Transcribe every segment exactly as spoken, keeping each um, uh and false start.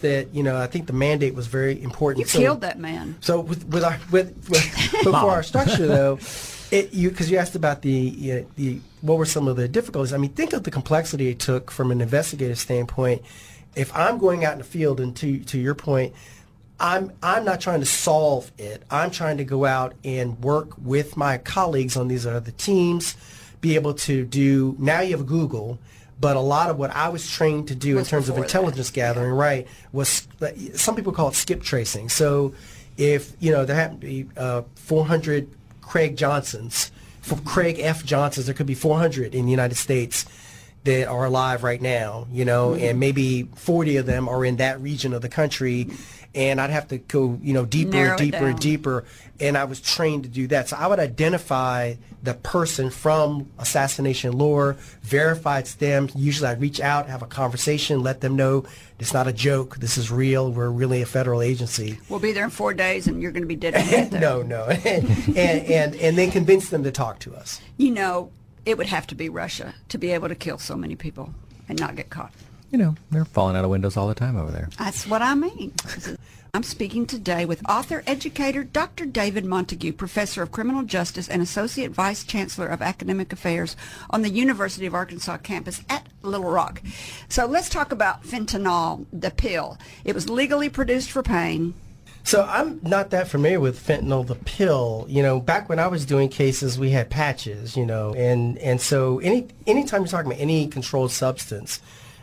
that, you know, I think the mandate was very important. You so, killed that man. So with, with our with, with but for our structure though, it you because you asked about the you know, the what were some of the difficulties. I mean, think of the complexity it took from an investigative standpoint. If I'm going out in the field, and to to your point, I'm I'm not trying to solve it. I'm trying to go out and work with my colleagues on these other teams, be able to do. Now you have Google. But a lot of what I was trained to do in terms of intelligence that. gathering, yeah. right, was some people call it skip tracing. So if, you know, there happen to be uh, four hundred Craig Johnsons, for Craig F. Johnsons, there could be four hundred in the United States that are alive right now, you know, mm-hmm. and maybe forty of them are in that region of the country. And I'd have to go, you know, deeper Narrow and deeper and deeper. And I was trained to do that. So I would identify the person from assassination lore, verify it's them. Usually I'd reach out, have a conversation, let them know it's not a joke. This is real. We're really a federal agency. We'll be there in four days and you're going to be dead. Right there. no, no. and, and, and, and then convince them to talk to us. You know, it would have to be Russia to be able to kill so many people and not get caught. You know, they're falling out of windows all the time over there. That's what I mean. I'm speaking today with author, educator, Doctor David Montague, Professor of Criminal Justice and Associate Vice Chancellor of Academic Affairs on the University of Arkansas campus at Little Rock. So let's talk about fentanyl, the pill. It was legally produced for pain. So I'm not that familiar with fentanyl, the pill. You know, back when I was doing cases, we had patches, you know, and, and so any anytime you're talking about any controlled substance,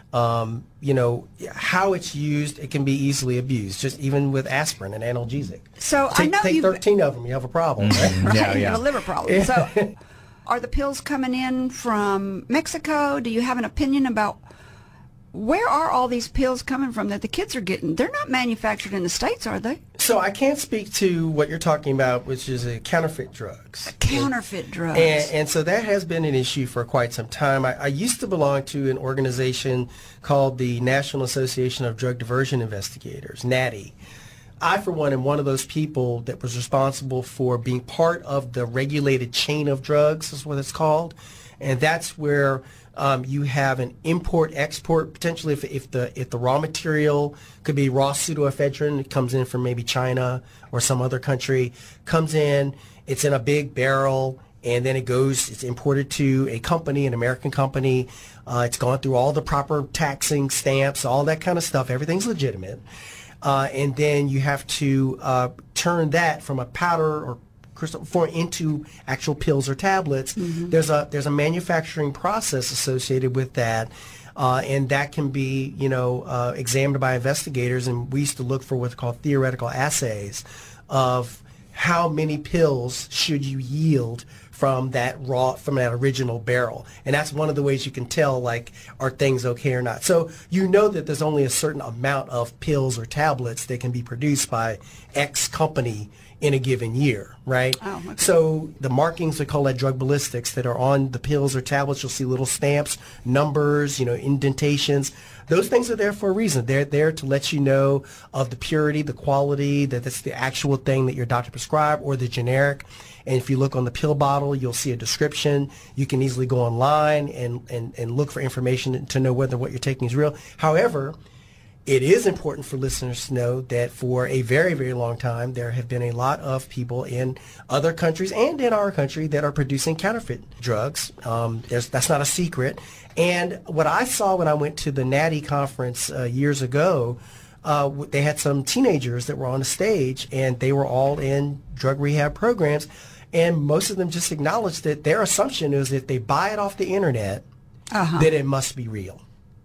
Um, you know, how it's used, it can be easily abused, just even with aspirin and analgesic. So take, I know take you thirteen of them, you have a problem, right? right? Yeah, You yeah. have a liver problem. So are the pills coming in from Mexico? Do you have an opinion about where are all these pills coming from that the kids are getting? They're not manufactured in the States, are they? So I can't speak to what you're talking about, which is a counterfeit drugs. Counterfeit and, drugs. And, and so that has been an issue for quite some time. I, I used to belong to an organization called the National Association of Drug Diversion Investigators, NADI. I, for one, am one of those people that was responsible for being part of the regulated chain of drugs, is what it's called. And that's where um, you have an import-export, potentially if, if the if the raw material could be raw pseudoephedrine, it comes in from maybe China or some other country, comes in, it's in a big barrel, and then it goes, it's imported to a company, an American company. Uh, it's gone through all the proper taxing stamps, all that kind of stuff. Everything's legitimate. Uh, and then you have to uh, turn that from a powder or crystal form into actual pills or tablets. Mm-hmm. There's a there's a manufacturing process associated with that, uh, and that can be you know uh, examined by investigators. And we used to look for what's called theoretical assays of how many pills should you yield from that raw, from that original barrel. And that's one of the ways you can tell, like, are things okay or not. So you know that there's only a certain amount of pills or tablets that can be produced by X company in a given year, right? Oh, okay. So the markings, we call that drug ballistics, that are on the pills or tablets. You'll see little stamps, numbers, you know, indentations. Those things are there for a reason. They're there to let you know of the purity, the quality, that that's the actual thing that your doctor prescribed or the generic. And if you look on the pill bottle, you'll see a description. You can easily go online and, and, and look for information to know whether what you're taking is real. However, it is important for listeners to know that for a very, very long time, there have been a lot of people in other countries and in our country that are producing counterfeit drugs. Um, there's, that's not a secret. And what I saw when I went to the NADI conference uh, years ago, uh, they had some teenagers that were on the stage, and they were all in drug rehab programs. And most of them just acknowledged that their assumption is if they buy it off the internet, uh-huh. that it must be real.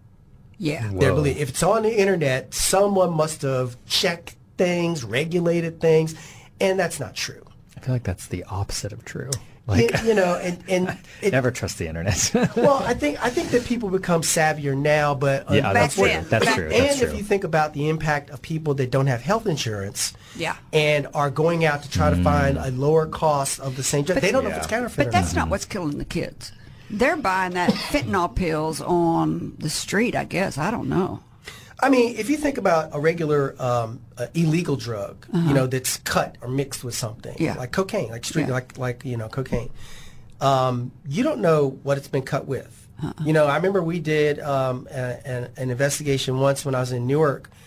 Yeah. Their belief. If it's on the internet, someone must have checked things, regulated things, and that's not true. I feel like that's the opposite of true. Like, it, you know, and, and it, never trust the internet. well, I think I think that people become savvier now, but yeah, that's true. then. That's Back true. And That's if true. you think about the impact of people that don't have health insurance, Yeah. and are going out to try to find a lower cost of the same drug, they don't know if yeah. it's counterfeit. But or that's not. not what's killing the kids. They're buying that fentanyl pills on the street, I guess. I don't know. I mean, if you think about a regular um, uh, illegal drug, Uh-huh. you know, that's cut or mixed with something, Yeah. like cocaine, like street, Yeah. like like you know, cocaine. Um, you don't know what it's been cut with. Uh-uh. You know, I remember we did um, a, an, an investigation once when I was in Newark